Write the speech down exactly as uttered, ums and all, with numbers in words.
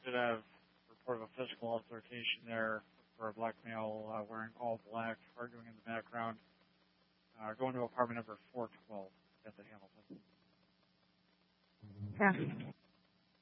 did have a report of a physical altercation there for a black male uh, wearing all black, arguing in the background. Uh, going to apartment number four twelve at the Hamilton. Yeah.